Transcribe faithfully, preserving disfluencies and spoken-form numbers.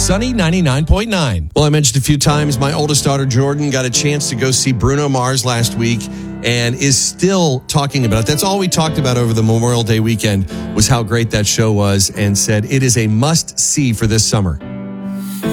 Sunny ninety-nine point nine. Well, I mentioned a few times my oldest daughter, Jordan, got a chance to go see Bruno Mars last week and is still talking about it. That's all we talked about over the Memorial Day weekend was how great that show was, and said it is a must-see for this summer.